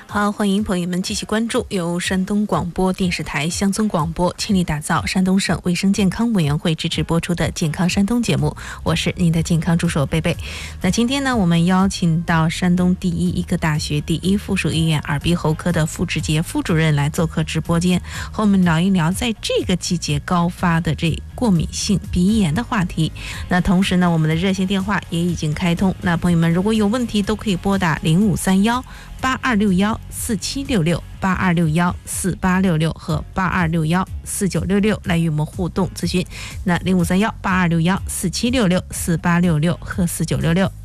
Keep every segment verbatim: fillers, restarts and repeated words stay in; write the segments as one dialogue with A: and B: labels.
A: 好，欢迎朋友们继续关注由山东广播电视台乡村广播倾力打造山东省卫生健康委员会支持播出的健康山东节目，我是您的健康助手贝贝。那今天呢，我们邀请到山东第一医科大学第一附属医院耳鼻喉科的傅志杰副主任来做客直播间，和我们聊一聊在这个季节高发的这过敏性鼻炎的话题。那同时呢，我们的热线电话也已经开通，那朋友们如果有问题都可以拨打零五三幺八二六幺四七六六、八二六幺四八六六和八二六幺四九六六来与我们互动咨询。那零五三幺八二六幺四七六六、四八六六和四九六六。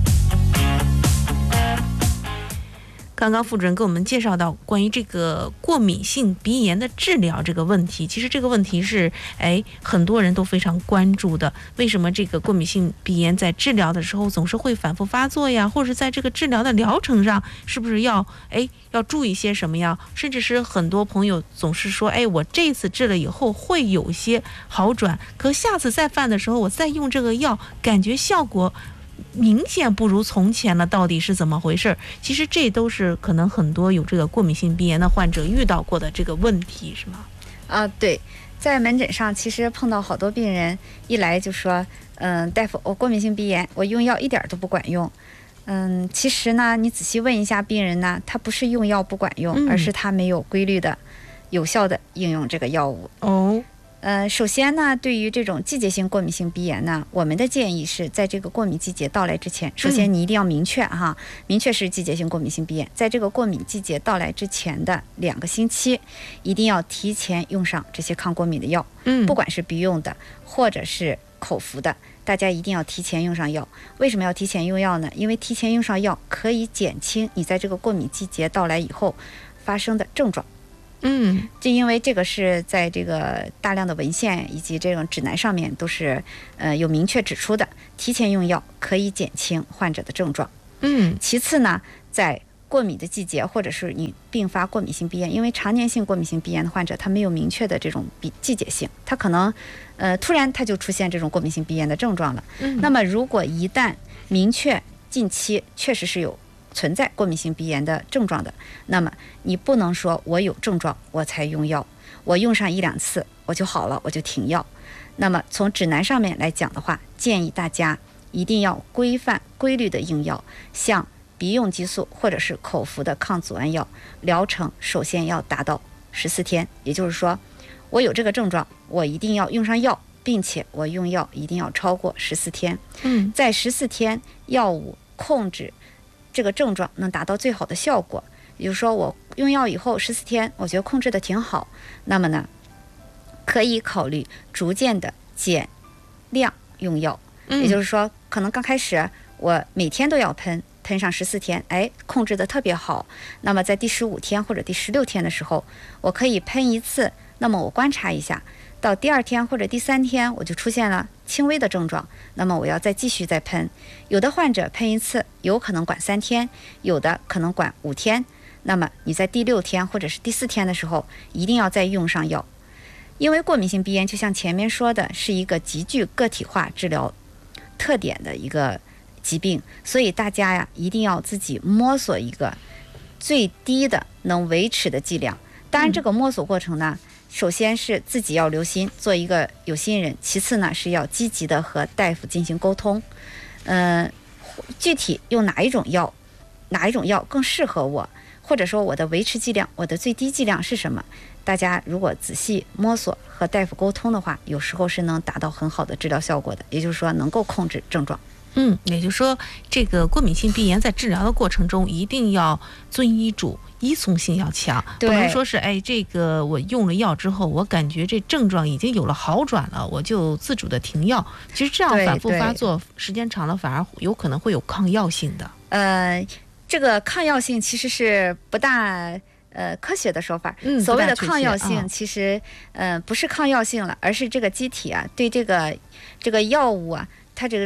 A: 刚刚副主任给我们介绍到关于这个过敏性鼻炎的治疗这个问题，其实这个问题是哎很多人都非常关注的。为什么这个过敏性鼻炎在治疗的时候总是会反复发作呀？或者在这个治疗的疗程上是不是要哎要注意些什么呀？甚至是很多朋友总是说，哎，我这次治了以后会有些好转，可下次再犯的时候我再用这个药，感觉效果明显不如从前了，到底是怎么回事？其实这都是可能很多有这个过敏性鼻炎的患者遇到过的这个问题，是吗？
B: 啊，对，在门诊上其实碰到好多病人一来就说，嗯，大夫，我过敏性鼻炎，我用药一点都不管用。嗯，其实呢，你仔细问一下病人呢，他不是用药不管用，
A: 嗯、
B: 而是他没有规律的、有效的应用这个药物。
A: 哦。
B: 呃，首先呢，对于这种季节性过敏性鼻炎呢，我们的建议是在这个过敏季节到来之前，首先你一定要明确哈，明确是季节性过敏性鼻炎，在这个过敏季节到来之前的两个星期，一定要提前用上这些抗过敏的药，
A: 嗯，
B: 不管是鼻用的或者是口服的，大家一定要提前用上药。为什么要提前用药呢？因为提前用上药可以减轻你在这个过敏季节到来以后发生的症状。
A: 嗯，
B: 就因为这个是在这个大量的文献以及这种指南上面都是呃有明确指出的，提前用药可以减轻患者的症状。
A: 嗯，
B: 其次呢，在过敏的季节或者是你并发过敏性鼻炎，因为常年性过敏性鼻炎的患者他没有明确的这种比季节性，他可能呃突然他就出现这种过敏性鼻炎的症状了。
A: 嗯，
B: 那么如果一旦明确近期确实是有存在过敏性鼻炎的症状的，那么你不能说我有症状我才用药，我用上一两次我就好了我就停药。那么从指南上面来讲的话，建议大家一定要规范规律的用药，像鼻用激素或者是口服的抗组胺药，疗程首先要达到十四天，也就是说我有这个症状我一定要用上药，并且我用药一定要超过十四天。
A: 嗯，
B: 在十四天药物控制这个症状能达到最好的效果，也就是说我用药以后十四天我觉得控制的挺好，那么呢可以考虑逐渐的减量用药。
A: 嗯，
B: 也就是说可能刚开始我每天都要喷喷上十四天，哎，控制的特别好，那么在第十五天或者第十六天的时候我可以喷一次，那么我观察一下到第二天或者第三天我就出现了轻微的症状，那么我要再继续再喷。有的患者喷一次有可能管三天，有的可能管五天，那么你在第六天或者是第四天的时候一定要再用上药。因为过敏性鼻炎就像前面说的是一个极具个体化治疗特点的一个疾病，所以大家呀一定要自己摸索一个最低的能维持的剂量。当然这个摸索过程呢、嗯首先是自己要留心，做一个有心人，其次呢是要积极的和大夫进行沟通，呃，具体用哪一种药哪一种药更适合我，或者说我的维持剂量我的最低剂量是什么，大家如果仔细摸索和大夫沟通的话，有时候是能达到很好的治疗效果的，也就是说能够控制症状。
A: 嗯，也就是说这个过敏性鼻炎在治疗的过程中一定要遵医嘱，依从性要强，不能说是哎这个我用了药之后我感觉这症状已经有了好转了我就自主的停药，其实这样反复发作时间长了反而有可能会有抗药性的。
B: 呃，这个抗药性其实是不大呃科学的说法。
A: 嗯，
B: 所谓的抗药性其实、嗯、呃不是抗药性了，而是这个机体啊对这个这个药物啊它这个这个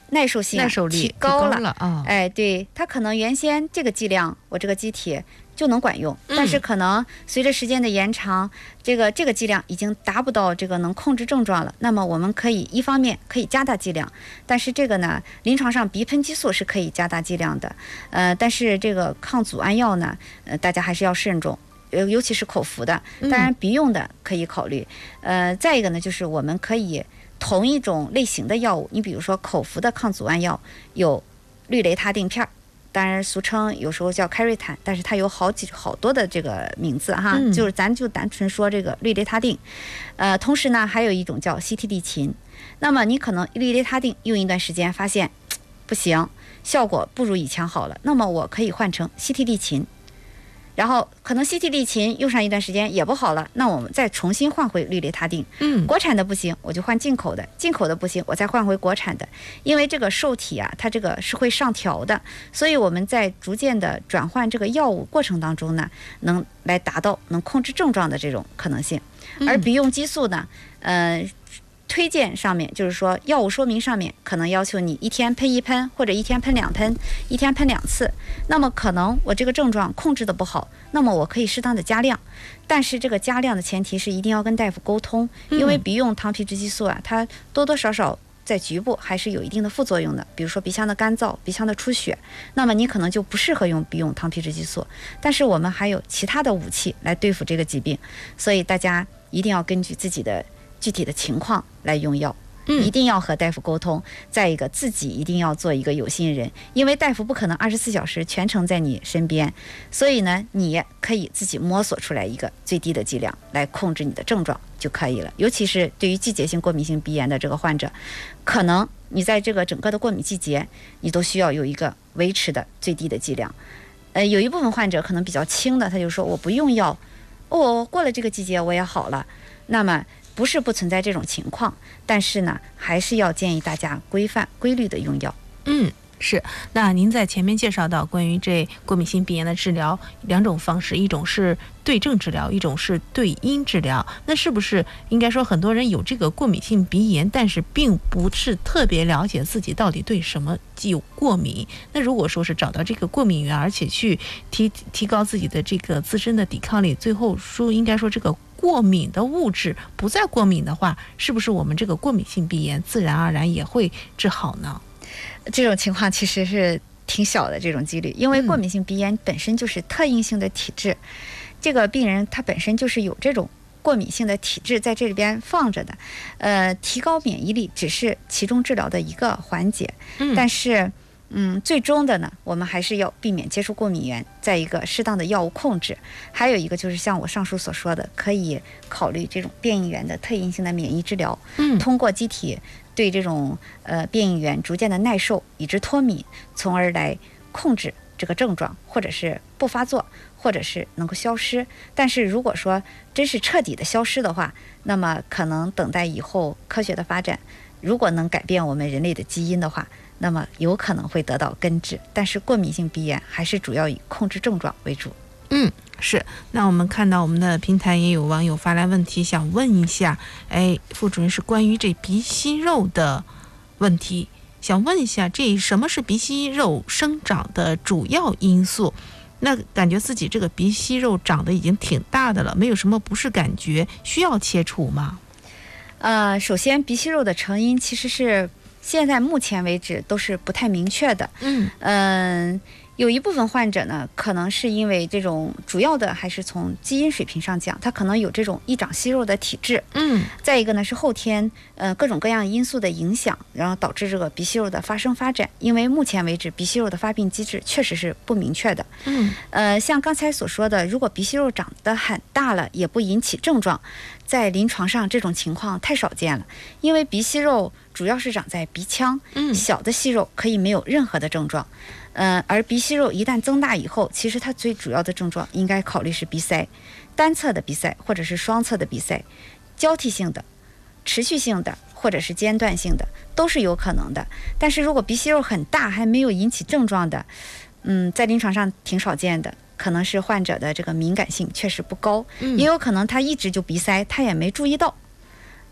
B: 耐受性、啊、
A: 耐受力
B: 提高了，
A: 提高了啊！
B: 哎，对，它可能原先这个剂量，我这个机体就能管用，但是可能随着时间的延长，这个这个剂量已经达不到这个能控制症状了。那么我们可以一方面可以加大剂量，但是这个呢，临床上鼻喷激素是可以加大剂量的，呃，但是这个抗组胺药呢，呃，大家还是要慎重。呃，尤其是口服的，当然鼻用的可以考虑。呃，再一个呢，就是我们可以同一种类型的药物，你比如说口服的抗组胺药有氯雷他定片儿，当然俗称有时候叫开瑞坦，但是它有好几好多的这个名字哈，
A: 嗯、
B: 就是咱就单纯说这个氯雷他定。呃，同时呢，还有一种叫西替利嗪。那么你可能氯雷他定用一段时间发现不行，效果不如以前好了，那么我可以换成西替利嗪。然后可能西替利嗪用上一段时间也不好了，那我们再重新换回氯雷他定。
A: 嗯，
B: 国产的不行，我就换进口的；进口的不行，我再换回国产的。因为这个受体啊，它这个是会上调的，所以我们在逐渐的转换这个药物过程当中呢，能来达到能控制症状的这种可能性。而鼻用激素呢，呃。推荐上面就是说药物说明上面可能要求你一天喷一喷，或者一天喷两喷，一天喷两次。那么可能我这个症状控制的不好，那么我可以适当的加量，但是这个加量的前提是一定要跟大夫沟通，因为鼻用糖皮质激素啊，它多多少少在局部还是有一定的副作用的，比如说鼻腔的干燥、鼻腔的出血，那么你可能就不适合用鼻用糖皮质激素。但是我们还有其他的武器来对付这个疾病，所以大家一定要根据自己的具体的情况来用药，一定要和大夫沟通。再一个，自己一定要做一个有心人，因为大夫不可能二十四小时全程在你身边，所以呢，你可以自己摸索出来一个最低的剂量来控制你的症状就可以了。尤其是对于季节性过敏性鼻炎的这个患者，可能你在这个整个的过敏季节，你都需要有一个维持的最低的剂量。呃，有一部分患者可能比较轻的，他就说我不用药，哦，过了这个季节我也好了。那么不是不存在这种情况，但是呢，还是要建议大家规范、规律的用药。
A: 嗯，是。那您在前面介绍到关于这过敏性鼻炎的治疗两种方式，一种是对症治疗，一种是对因治疗。那是不是应该说很多人有这个过敏性鼻炎，但是并不是特别了解自己到底对什么有过敏？那如果说是找到这个过敏源，而且去提提高自己的这个自身的抵抗力，最后说应该说这个过敏的物质不再过敏的话，是不是我们这个过敏性鼻炎自然而然也会治好呢？
B: 这种情况其实是挺小的这种几率，因为过敏性鼻炎本身就是特应性的体质，嗯、这个病人他本身就是有这种过敏性的体质在这里边放着的，呃，提高免疫力只是其中治疗的一个环节，
A: 嗯、
B: 但是。嗯，最终的呢，我们还是要避免接触过敏源，再一个适当的药物控制，还有一个就是像我上述所说的，可以考虑这种变异源的特应性的免疫治疗，
A: 嗯，
B: 通过机体对这种呃变异源逐渐的耐受，以致脱敏，从而来控制这个症状，或者是不发作，或者是能够消失。但是如果说真是彻底的消失的话，那么可能等待以后科学的发展，如果能改变我们人类的基因的话，那么有可能会得到根治，但是过敏性鼻炎还是主要以控制症状为主。
A: 嗯，是。那我们看到我们的平台也有网友发来问题，想问一下，哎，副主任是关于这鼻息肉的问题，想问一下，这什么是鼻息肉生长的主要因素？那感觉自己这个鼻息肉长得已经挺大的了，没有什么不适感觉，需要切除吗？
B: 呃，首先鼻息肉的成因其实是现在目前为止都是不太明确的。
A: 嗯
B: 嗯、呃，有一部分患者呢，可能是因为这种主要的还是从基因水平上讲，他可能有这种易长息肉的体质。
A: 嗯，
B: 再一个呢是后天呃各种各样因素的影响，然后导致这个鼻息肉的发生发展。因为目前为止鼻息肉的发病机制确实是不明确的。
A: 嗯，
B: 呃，像刚才所说的，如果鼻息肉长得很大了也不引起症状，在临床上这种情况太少见了，因为鼻息肉主要是长在鼻腔，
A: 嗯，
B: 小的息肉可以没有任何的症状，呃，而鼻息肉一旦增大以后，其实它最主要的症状应该考虑是鼻塞，单侧的鼻塞或者是双侧的鼻塞，交替性的、持续性的或者是间断性的都是有可能的。但是如果鼻息肉很大还没有引起症状的，嗯，在临床上挺少见的。可能是患者的这个敏感性确实不高，
A: 嗯、
B: 也有可能他一直就鼻塞，他也没注意到。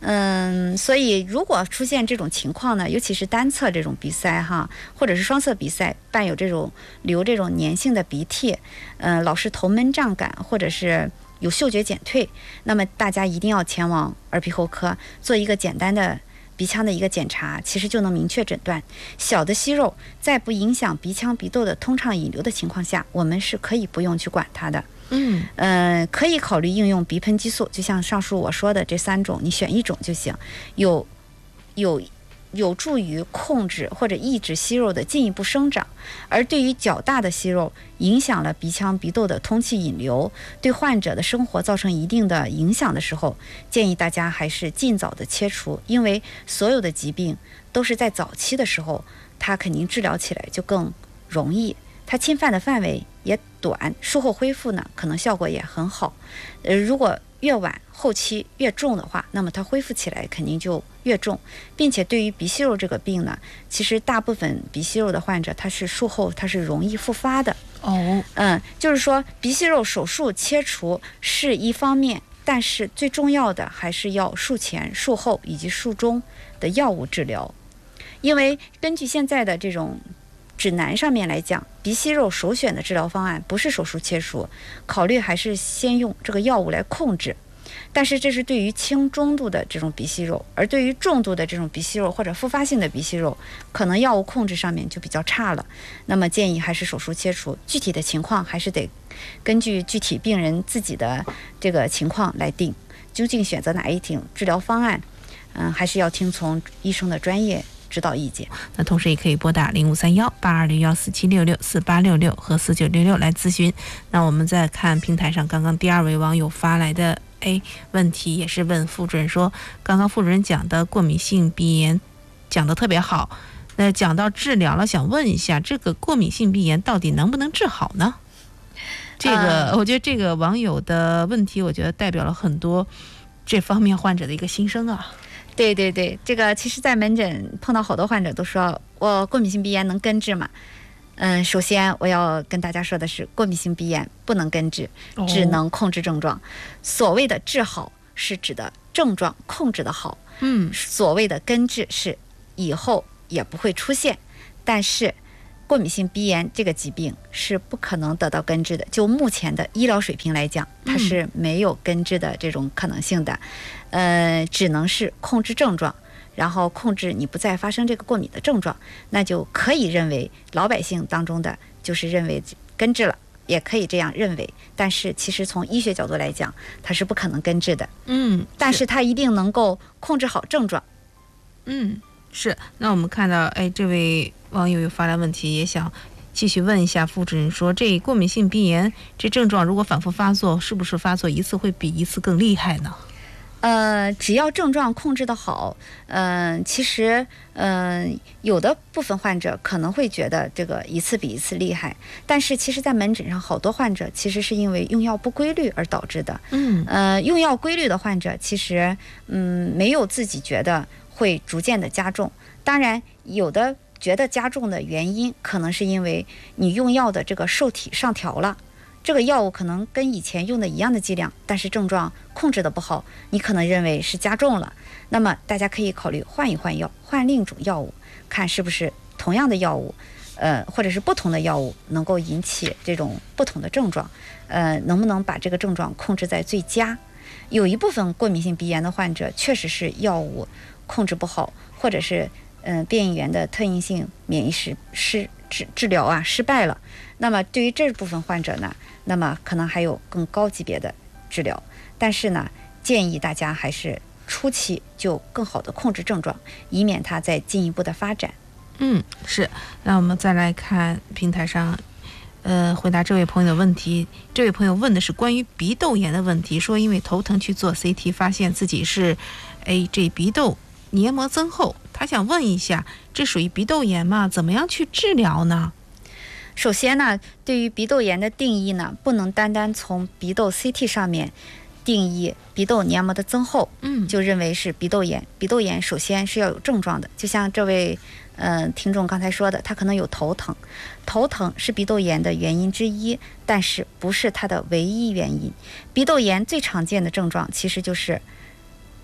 B: 嗯，所以如果出现这种情况呢，尤其是单侧这种鼻塞哈，或者是双侧鼻塞伴有这种流这种粘性的鼻涕，嗯、呃，老是头闷胀感，或者是有嗅觉减退，那么大家一定要前往耳鼻喉科做一个简单的鼻腔的一个检查，其实就能明确诊断。小的息肉在不影响鼻腔鼻窦的通畅引流的情况下，我们是可以不用去管它的。
A: 嗯，
B: 呃，可以考虑应用鼻喷激素，就像上述我说的这三种，你选一种就行，有有有助于控制或者抑制息肉的进一步生长。而对于较大的息肉，影响了鼻腔鼻窦的通气引流，对患者的生活造成一定的影响的时候，建议大家还是尽早的切除，因为所有的疾病都是在早期的时候，它肯定治疗起来就更容易，它侵犯的范围也短，术后恢复呢可能效果也很好。呃，如果越晚后期越重的话，那么它恢复起来肯定就越重，并且对于鼻息肉这个病呢，其实大部分鼻息肉的患者他是术后他是容易复发的。
A: 哦，
B: 嗯，就是说鼻息肉手术切除是一方面，但是最重要的还是要术前、术后以及术中的药物治疗，因为根据现在的这种指南上面来讲，鼻息肉首选的治疗方案不是手术切除，考虑还是先用这个药物来控制。但是这是对于轻中度的这种鼻息肉，而对于重度的这种鼻息肉或者复发性的鼻息肉，可能药物控制上面就比较差了，那么建议还是手术切除。具体的情况还是得根据具体病人自己的这个情况来定，究竟选择哪一种治疗方案，嗯，还是要听从医生的专业指导意见。
A: 那同时也可以拨打零五三幺八二六幺四七六六四八六六和四九六六来咨询。那我们再看平台上刚刚第二位网友发来的哎问题，也是问副主任说，刚刚副主任讲的过敏性鼻炎讲得特别好，那讲到治疗了，想问一下这个过敏性鼻炎到底能不能治好呢？这个、呃、我觉得这个网友的问题，我觉得代表了很多这方面患者的一个心声啊。
B: 对对对，这个其实在门诊碰到好多患者都说，我过敏性鼻炎能根治吗？嗯，首先我要跟大家说的是，过敏性鼻炎不能根治，只能控制症状。哦、所谓的治好是指的症状控制的好，
A: 嗯，
B: 所谓的根治是以后也不会出现。但是过敏性鼻炎这个疾病是不可能得到根治的，就目前的医疗水平来讲，它是没有根治的这种可能性的。嗯、呃，只能是控制症状，然后控制你不再发生这个过敏的症状，那就可以认为老百姓当中的就是认为根治了，也可以这样认为。但是其实从医学角度来讲，它是不可能根治的。
A: 嗯，
B: 但是它一定能够控制好症状。
A: 嗯，是。那我们看到，哎，这位网友又发来问题，也想继续问一下副主任说，这过敏性鼻炎这症状如果反复发作，是不是发作一次会比一次更厉害呢？
B: 呃，只要症状控制得好，嗯、呃，其实，嗯、呃，有的部分患者可能会觉得这个一次比一次厉害，但是其实，在门诊上，好多患者其实是因为用药不规律而导致的。
A: 嗯，
B: 呃，用药规律的患者，其实，嗯，没有自己觉得会逐渐的加重。当然，有的觉得加重的原因，可能是因为你用药的这个受体上调了。这个药物可能跟以前用的一样的剂量，但是症状控制的不好，你可能认为是加重了。那么大家可以考虑换一换药，换另一种药物，看是不是同样的药物，呃，或者是不同的药物能够引起这种不同的症状，呃，能不能把这个症状控制在最佳？有一部分过敏性鼻炎的患者确实是药物控制不好，或者是嗯、呃、变异源的特异性免疫失失治治疗啊失败了。那么对于这部分患者呢，那么可能还有更高级别的治疗，但是呢，建议大家还是初期就更好的控制症状，以免它再进一步的发展。
A: 嗯，是。那我们再来看平台上，呃，回答这位朋友的问题。这位朋友问的是关于鼻窦炎的问题，说因为头疼去做 C T， 发现自己是，哎，这鼻窦黏膜增厚，他想问一下，这属于鼻窦炎吗？怎么样去治疗呢？
B: 首先呢，对于鼻窦炎的定义呢，不能单单从鼻窦 C T 上面定义鼻窦黏膜的增厚，
A: 嗯，
B: 就认为是鼻窦炎。鼻窦炎首先是要有症状的，就像这位呃听众刚才说的，他可能有头疼，头疼是鼻窦炎的原因之一，但是不是它的唯一原因。鼻窦炎最常见的症状其实就是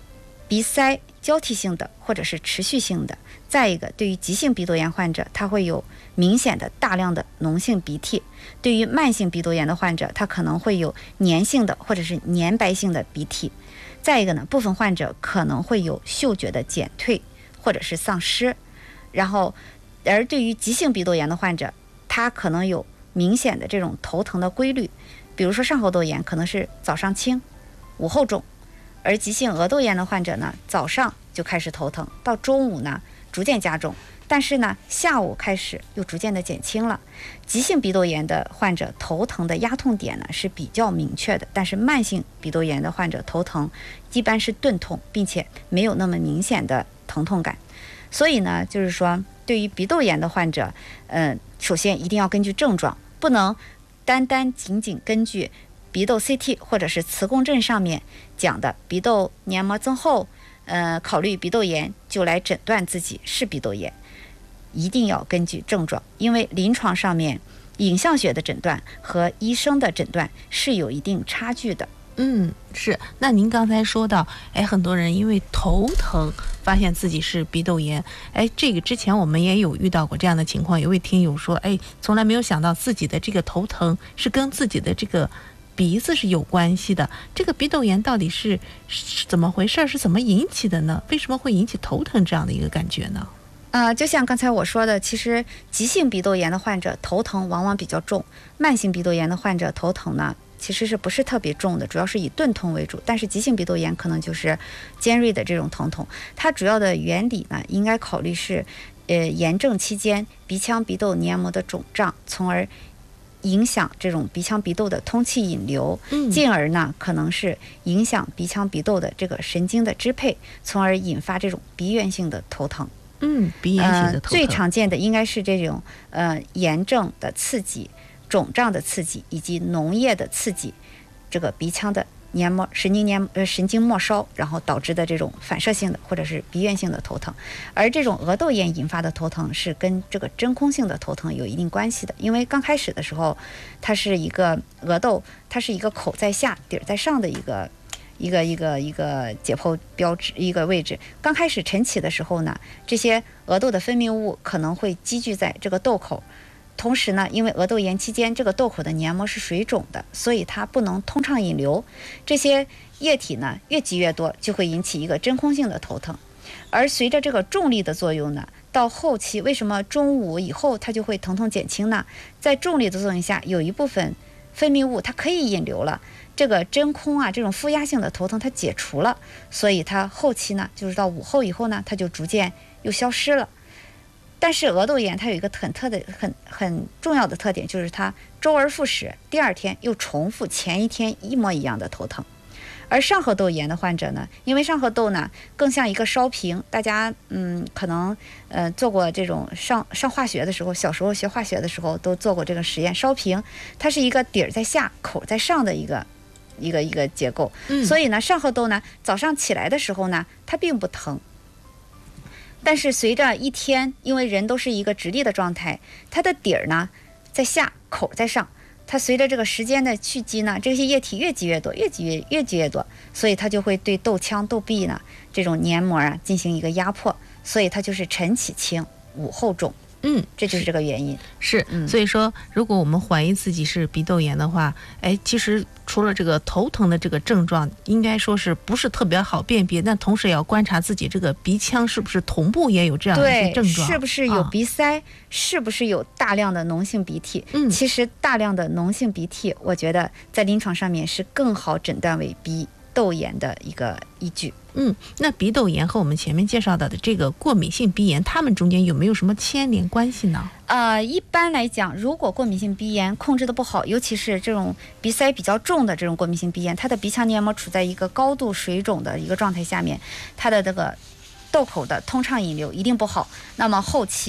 B: 鼻塞交替性的或者是持续性的。再一个，对于急性鼻窦炎患者，他会有明显的大量的脓性鼻涕；对于慢性鼻窦炎的患者，他可能会有粘性的或者是粘白性的鼻涕。再一个呢，部分患者可能会有嗅觉的减退或者是丧失。然后，而对于急性鼻窦炎的患者，他可能有明显的这种头疼的规律，比如说上颌窦炎可能是早上轻，午后重；而急性额窦炎的患者呢，早上就开始头疼，到中午呢逐渐加重，但是呢下午开始又逐渐的减轻了。急性鼻窦炎的患者头疼的压痛点呢是比较明确的，但是慢性鼻窦炎的患者头疼一般是钝痛，并且没有那么明显的疼痛感。所以呢，就是说对于鼻窦炎的患者，呃，首先一定要根据症状，不能单单仅仅根据鼻窦 C T 或者是磁共振上面讲的鼻窦黏膜增厚，呃，考虑鼻窦炎就来诊断自己是鼻窦炎。一定要根据症状，因为临床上面影像学的诊断和医生的诊断是有一定差距的。
A: 嗯，是。那您刚才说到，哎，很多人因为头疼发现自己是鼻窦炎，哎，这个之前我们也有遇到过这样的情况。有位听友说，哎，从来没有想到自己的这个头疼是跟自己的这个鼻子是有关系的。这个鼻窦炎到底是是怎么回事？是怎么引起的呢？为什么会引起头疼这样的一个感觉呢？
B: 呃，就像刚才我说的，其实急性鼻窦炎的患者头疼往往比较重，慢性鼻窦炎的患者头疼呢其实是不是特别重的，主要是以钝痛为主。但是急性鼻窦炎可能就是尖锐的这种疼痛。它主要的原理呢，应该考虑是，呃，炎症期间鼻腔鼻窦黏膜的肿胀，从而影响这种鼻腔鼻窦的通气引流，进而呢可能是影响鼻腔鼻窦的这个神经的支配，从而引发这种鼻源性的头疼。
A: 嗯，鼻炎性的头疼、
B: 呃、最常见的应该是这种呃炎症的刺激、肿胀的刺激以及脓液的刺激，这个鼻腔的黏膜神经黏呃神经末梢，然后导致的这种反射性的或者是鼻源性的头疼。而这种额窦炎引发的头疼是跟这个真空性的头疼有一定关系的，因为刚开始的时候，它是一个额窦，它是一个口在下、底儿在上的一个。一个一个一个解剖标志一个位置，刚开始晨起的时候呢，这些额窦的分泌物可能会积聚在这个窦口，同时呢，因为额窦炎期间这个窦口的黏膜是水肿的，所以它不能通畅引流，这些液体呢越积越多，就会引起一个真空性的头疼。而随着这个重力的作用呢，到后期为什么中午以后它就会疼痛减轻呢？在重力的作用下，有一部分分泌物它可以引流了，这个真空啊，这种负压性的头疼它解除了，所以它后期呢，就是到午后以后呢，它就逐渐又消失了。但是额窦炎它有一个很特的、很很重要的特点，就是它周而复始，第二天又重复前一天一模一样的头疼。而上颌窦炎的患者呢，因为上颌窦呢更像一个烧瓶，大家嗯可能呃做过这种上上化学的时候，小时候学化学的时候都做过这个实验。烧瓶它是一个底儿在下，口在上的一个一个一个结构，
A: 嗯、
B: 所以呢上颌窦呢早上起来的时候呢它并不疼，但是随着一天，因为人都是一个直立的状态，它的底儿呢在下，口在上。它随着这个时间的蓄积呢，这些液体越积越多，越积越越积越多，所以它就会对窦腔、窦壁呢这种黏膜啊进行一个压迫，所以它就是晨起轻，午后重。
A: 嗯，
B: 这就是这个原因。
A: 是，嗯、所以说，如果我们怀疑自己是鼻窦炎的话，哎，其实除了这个头疼的这个症状，应该说是不是特别好辨别，但同时也要观察自己这个鼻腔是不是同步也有这样的一些症状，
B: 是不是有鼻塞、啊，是不是有大量的脓性鼻涕。
A: 嗯，
B: 其实大量的脓性鼻涕，我觉得在临床上面是更好诊断为鼻窦炎的一个依据。
A: 嗯，那鼻窦炎和我们前面介绍到的这个过敏性鼻炎，它们中间有没有什么牵连关系呢？
B: 呃，一般来讲，如果过敏性鼻炎控制的不好，尤其是这种鼻塞比较重的这种过敏性鼻炎，它的鼻腔黏膜处在一个高度水肿的一个状态下面，它的这个窦口的通畅引流一定不好，那么后期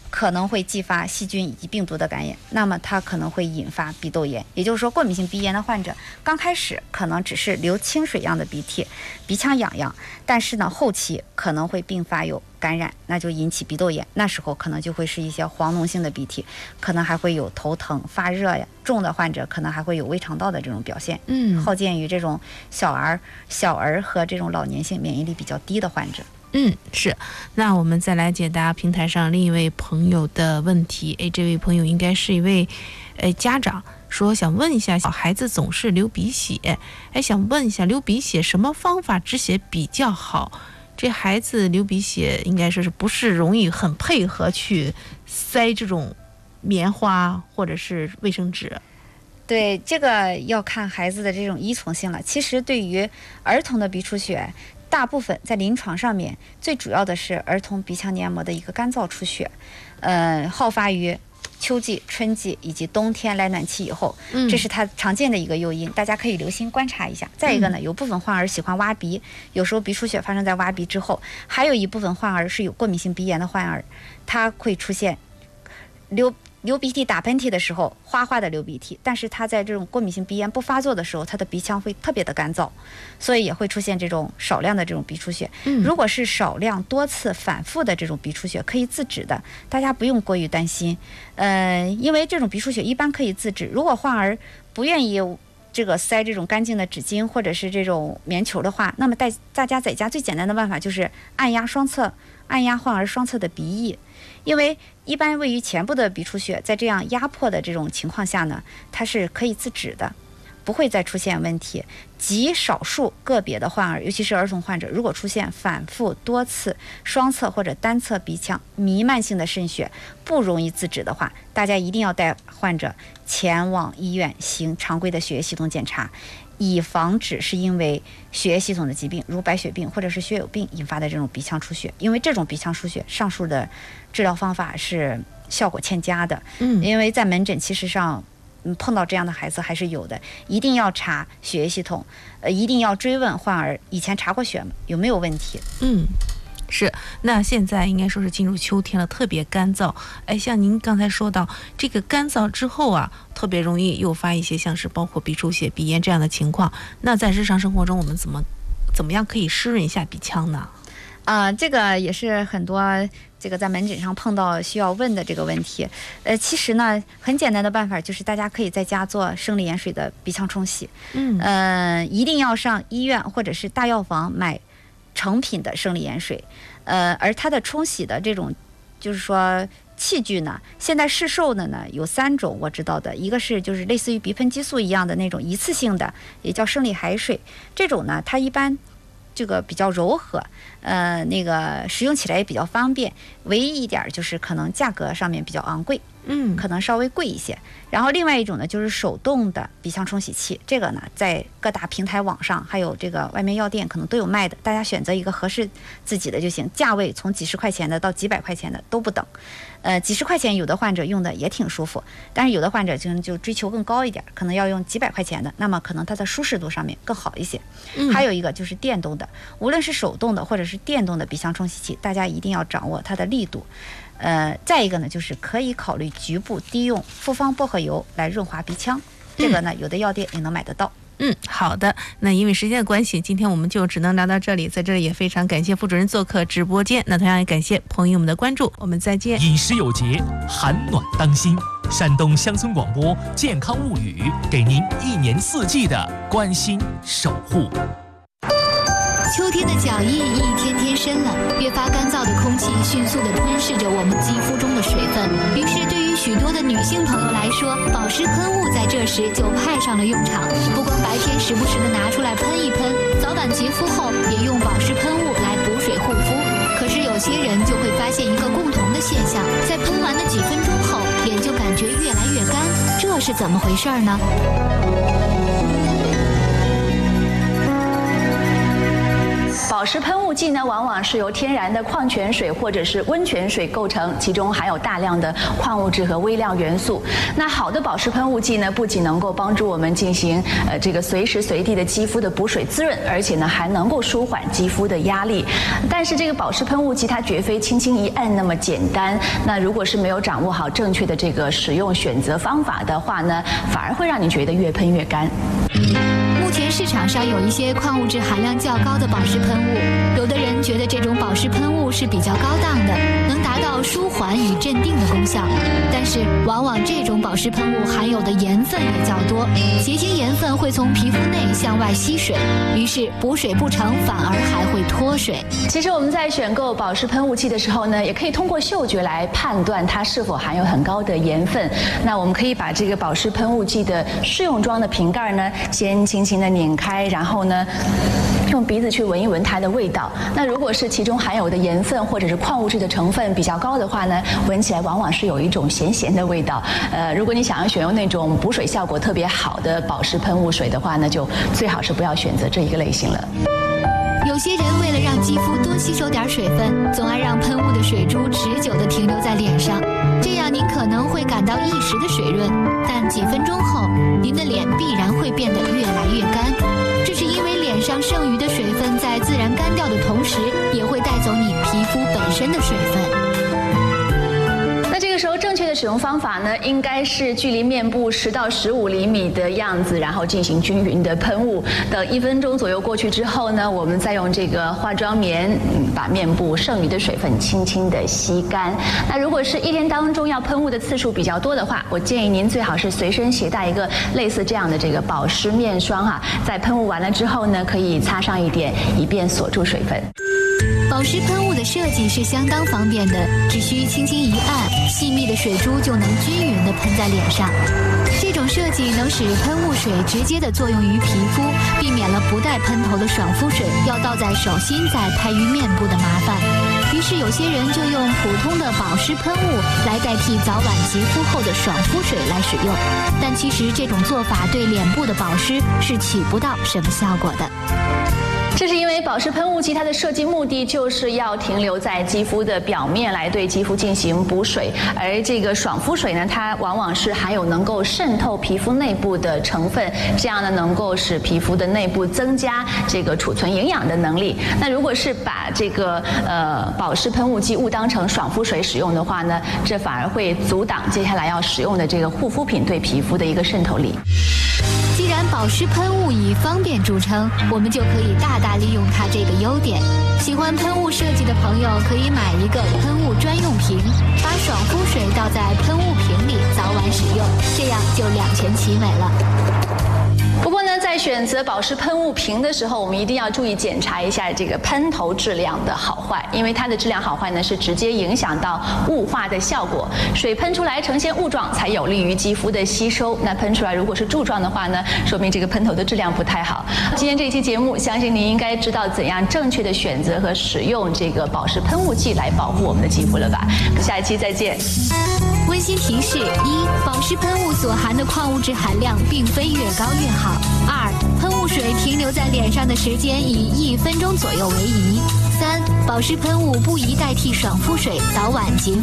B: 可能会继发细菌以及病毒的感染，那么它可能会引发鼻窦炎。也就是说，过敏性鼻炎的患者刚开始可能只是流清水样的鼻涕，鼻腔痒痒，但是呢，后期可能会并发有感染，那就引起鼻窦炎。那时候可能就会是一些黄脓性的鼻涕，可能还会有头疼、发热呀。重的患者可能还会有胃肠道的这种表现。
A: 嗯，
B: 好见于这种小儿、小儿和这种老年性免疫力比较低的患者。
A: 嗯，是。那我们再来解答平台上另一位朋友的问题。哎，这位朋友应该是一位，呃，家长，说想问一下，小孩子总是流鼻血，哎，想问一下流鼻血什么方法止血比较好？这孩子流鼻血应该说是不是容易很配合去塞这种棉花或者是卫生纸？
B: 对，这个要看孩子的这种依从性了。其实对于儿童的鼻出血，大部分在临床上面最主要的是儿童鼻腔黏膜的一个干燥出血，呃，好发于秋季、春季以及冬天来暖气以后，这是它常见的一个诱因，大家可以留心观察一下。再一个呢，有部分患儿喜欢挖鼻，有时候鼻出血发生在挖鼻之后，还有一部分患儿是有过敏性鼻炎的患儿，他会出现流流鼻涕、打喷嚏的时候哗哗的流鼻涕，但是他在这种过敏性鼻炎不发作的时候，他的鼻腔会特别的干燥，所以也会出现这种少量的这种鼻出血。
A: 嗯，
B: 如果是少量多次反复的这种鼻出血可以自止的，大家不用过于担心。呃，因为这种鼻出血一般可以自止，如果患儿不愿意这个塞这种干净的纸巾或者是这种棉球的话，那么大大家在家最简单的办法就是按压双侧，按压患儿双侧的鼻翼。因为一般位于前部的鼻出血，在这样压迫的这种情况下呢，它是可以自止的，不会再出现问题。极少数个别的患儿，尤其是儿童患者，如果出现反复多次双侧或者单侧鼻腔弥漫性的渗血，不容易自止的话，大家一定要带患者前往医院行常规的血液系统检查，以防止是因为血液系统的疾病，如白血病或者是血友病引发的这种鼻腔出血。因为这种鼻腔出血，上述的治疗方法是效果欠佳的。
A: 嗯，
B: 因为在门诊其实上，嗯，碰到这样的孩子还是有的，一定要查血液系统，呃，一定要追问患儿以前查过血吗？有没有问题？
A: 嗯。是，那现在应该说是进入秋天了，特别干燥。哎，像您刚才说到，这个干燥之后啊，特别容易诱发一些像是包括鼻出血、鼻炎这样的情况。那在日常生活中，我们怎么怎么样可以湿润一下鼻腔呢？
B: 啊、呃，这个也是很多这个在门诊上碰到需要问的这个问题。呃，其实呢，很简单的办法就是大家可以在家做生理盐水的鼻腔冲洗。
A: 嗯，
B: 呃，一定要上医院或者是大药房买成品的生理盐水，呃，而它的冲洗的这种，就是说器具呢，现在市售的呢有三种我知道的，一个是就是类似于鼻喷激素一样的那种一次性的，也叫生理海水，这种呢它一般这个比较柔和，呃，那个使用起来也比较方便，唯一一点就是可能价格上面比较昂贵。
A: 嗯，
B: 可能稍微贵一些。然后另外一种呢，就是手动的鼻腔冲洗器，这个呢在各大平台网上还有这个外面药店可能都有卖的，大家选择一个合适自己的就行，价位从几十块钱的到几百块钱的都不等。呃，几十块钱有的患者用的也挺舒服，但是有的患者就就追求更高一点，可能要用几百块钱的，那么可能它的舒适度上面更好一些。
A: 嗯，
B: 还有一个就是电动的，无论是手动的或者是电动的鼻腔冲洗器，大家一定要掌握它的力度。呃，再一个呢，就是可以考虑局部滴用复方薄荷油来润滑鼻腔，这个呢，有的药店也能买得到。
A: 嗯，好的。那因为时间的关系，今天我们就只能聊到这里。在这里也非常感谢副主任做客直播间，那同样也感谢朋友们的关注，我们再见。
C: 饮食有节，寒暖当心。山东乡村广播健康物语，给您一年四季的关心守护。
D: 秋天的脚印一天天深了，越发干燥的空气迅速地吞噬着我们肌肤中的水分。于是，对于许多的女性朋友来说，保湿喷雾在这时就派上了用场。不光白天时不时地拿出来喷一喷，早晚洁肤后也用保湿喷雾来补水护肤。可是有些人就会发现一个共同的现象，在喷完的几分钟后，脸就感觉越来越干，这是怎么回事呢？
E: 保湿喷雾剂呢，往往是由天然的矿泉水或者是温泉水构成，其中含有大量的矿物质和微量元素。那好的保湿喷雾剂呢，不仅能够帮助我们进行呃这个随时随地的肌肤的补水滋润，而且呢还能够舒缓肌肤的压力。但是这个保湿喷雾剂它绝非轻轻一按那么简单。那如果是没有掌握好正确的这个使用选择方法的话呢，反而会让你觉得越喷越干。
D: 目前市场上有一些矿物质含量较高的保湿喷雾，有的人觉得这种保湿喷雾是比较高档的，能达到舒缓与镇定的功效。但是往往这种保湿喷雾含有的盐分也较多，结晶盐分会从皮肤内向外吸水，于是补水不成，反而还会脱水。
E: 其实我们在选购保湿喷雾剂的时候呢，也可以通过嗅觉来判断它是否含有很高的盐分。那我们可以把这个保湿喷雾剂的试用装的瓶盖呢，先轻轻的拧开，然后呢用鼻子去闻一闻它的味道。那如果是其中含有的盐分或者是矿物质的成分比较高的话呢，闻起来往往是有一种咸咸的味道。呃，如果你想要选用那种补水效果特别好的保湿喷雾水的话呢，就最好是不要选择这一个类型了。
D: 有些人为了让肌肤多吸收点水分，总爱让喷雾的水珠持久地停留在脸上，这样您可能会感到一时的水润，但几分钟后，您的脸必然会变得越来越干。这是因为脸上剩余的水分在自然干掉的同时，也会带走你皮肤本身的水分。
E: 那这个时候正确的使用方法呢，应该是距离面部十到十五厘米的样子，然后进行均匀的喷雾。等一分钟左右过去之后呢，我们再用这个化妆棉，嗯，把面部剩余的水分轻轻的吸干。那如果是一天当中要喷雾的次数比较多的话，我建议您最好是随身携带一个类似这样的这个保湿面霜哈，在喷雾完了之后呢，可以擦上一点，以便锁住水分。
D: 保湿喷雾的设计是相当方便的，只需轻轻一按，细密的水珠就能均匀地喷在脸上。这种设计能使喷雾水直接的作用于皮肤，避免了不带喷头的爽肤水要倒在手心再拍于面部的麻烦。于是有些人就用普通的保湿喷雾来代替早晚洁肤后的爽肤水来使用，但其实这种做法对脸部的保湿是起不到什么效果的。
E: 这是因为保湿喷雾剂它的设计目的就是要停留在肌肤的表面来对肌肤进行补水，而这个爽肤水呢，它往往是含有能够渗透皮肤内部的成分，这样呢能够使皮肤的内部增加这个储存营养的能力。那如果是把这个呃保湿喷雾剂误当成爽肤水使用的话呢，这反而会阻挡接下来要使用的这个护肤品对皮肤的一个渗透力。
D: 既然保湿喷雾以方便著称，我们就可以大大利用它这个优点。喜欢喷雾设计的朋友可以买一个喷雾专用瓶，把爽肤水倒在喷雾瓶里，早晚使用，这样就两全其美了。
E: 不过呢，在选择保湿喷雾瓶的时候，我们一定要注意检查一下这个喷头质量的好坏，因为它的质量好坏呢是直接影响到雾化的效果。水喷出来呈现雾状，才有利于肌肤的吸收。那喷出来如果是柱状的话呢，说明这个喷头的质量不太好。今天这一期节目，相信您应该知道怎样正确的选择和使用这个保湿喷雾剂来保护我们的肌肤了吧？下一期再见。
D: 温馨提示：一、保湿喷雾所含的矿物质含量并非越高越好；二、喷雾水停留在脸上的时间以一分钟左右为宜；三、保湿喷雾不宜代替爽肤水，早晚洁